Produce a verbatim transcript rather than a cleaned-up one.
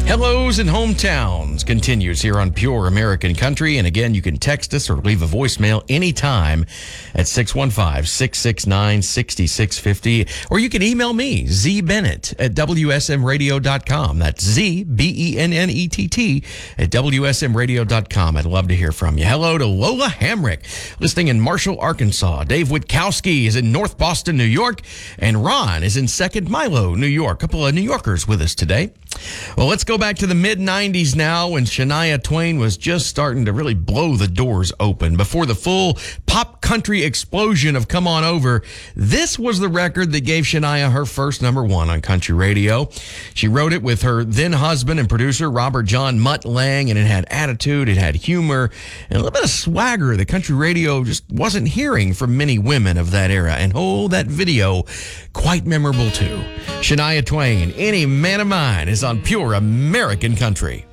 Hellos and Hometowns continues here on Pure American Country. And again, you can text us or leave a voicemail anytime at six one five, six six nine, six six five zero. Or you can email me, zbennett at w s m radio dot com. That's Z B E N N E T T at w s m radio dot com. I'd love to hear from you. Hello to Lola Hamrick, listening in Marshall, Arkansas. Dave Witkowski is in North Boston, New York. And Ron is in Second Milo, New York. A couple of New Yorkers with us today. Well, let's go back to the mid nineties now when Shania Twain was just starting to really blow the doors open. Before the full pop country explosion of Come On Over, this was the record that gave Shania her first number one on country radio. She wrote it with her then husband and producer, Robert John Mutt Lang, and it had attitude, it had humor, and a little bit of swagger that country radio just wasn't hearing from many women of that era. And oh, that video, quite memorable too. Shania Twain, Any Man of Mine, is on Pure American Country.